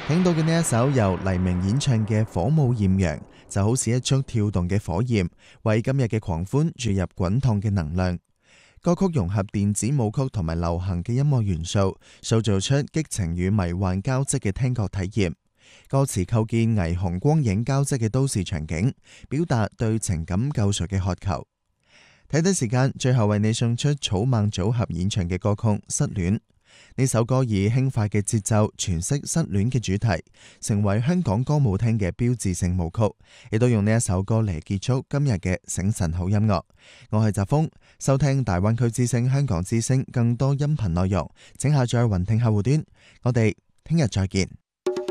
聽到嘅呢一首由黎明演唱嘅《火舞豔陽》，就好似一束跳動嘅火焰，為今日嘅狂歡注入滾燙嘅能量。歌曲融合電子舞曲同埋流行嘅音樂元素，塑造出激情與迷幻交織嘅聽覺體驗。歌詞構建霓虹光影交織嘅都市場景，表達對情感救贖嘅渴求。睇睇時間，最後為你送出草蜢組合演唱嘅歌曲《失戀》。呢首歌以輕快嘅節奏詮釋失戀嘅主題，成為香港歌舞廳嘅標誌性舞曲，亦都用呢一首歌嚟結束今日嘅醒晨好音樂。我係澤峰，收聽大灣區之聲、香港之聲更多音頻內容，請下載雲聽客戶端。我哋聽日再見。